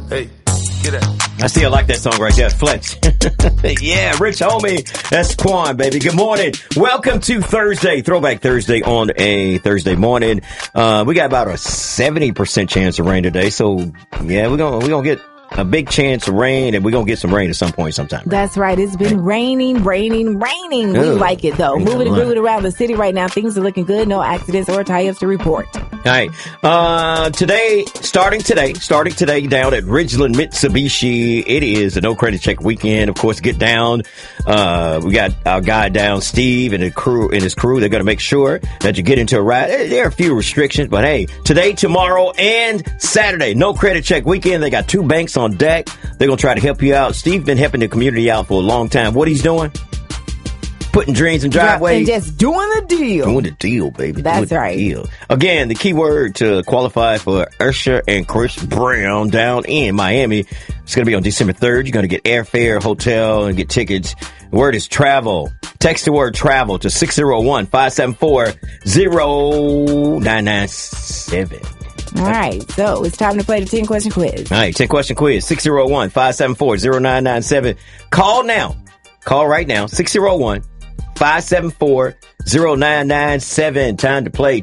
Hey, get that. I still like that song right there, Flex. Yeah, Rich Homie. That's Quan, baby. Good morning. Welcome to Thursday, Throwback Thursday on a Thursday morning. We got about a 70% chance of rain today. So, yeah, we're gonna get a big chance of rain, and we're going to get some rain at some point sometime. Right? That's right. It's been raining. We like it, though. Moving and grooving around the city right now. Things are looking good. No accidents or tie-ups to report. All right. Starting today down at Ridgeland Mitsubishi, it is a no credit check weekend. Of course, get down. We got our guy down, Steve, and his crew. They're going to make sure that you get into a ride. There are a few restrictions, but hey, today, tomorrow, and Saturday, no credit check weekend. They got two banks on deck. They're going to try to help you out. Steve been helping the community out for a long time. What he's doing? Putting drains in driveways. And just doing the deal. Doing the deal, baby. That's right. Deal. Again, the key word to qualify for Usher and Chris Brown down in Miami. It's going to be on December 3rd. You're going to get airfare, hotel, and get tickets. The word is travel. Text the word travel to 601-574-0997. All right, so it's time to play the 10-question quiz. All right, 10-question quiz, 601-574-0997. Call now. Call right now, 601-574-0997. Time to play